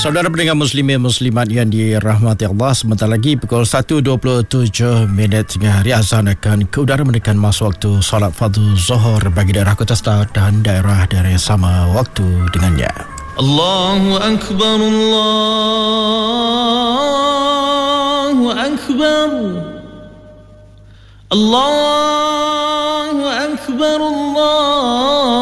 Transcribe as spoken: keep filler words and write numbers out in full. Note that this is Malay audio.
Saudara pendengar muslimin muslimat yang dirahmati Allah, sebentar lagi pukul satu dua puluh tujuh minit tengah hari azan akan ke udara mendekat masa waktu solat fardu zuhur bagi daerah Kota Star dan daerah-daerah yang sama waktu dengannya. Allahu Akbar, Allahu Akbar, Allahu Akbar, Allah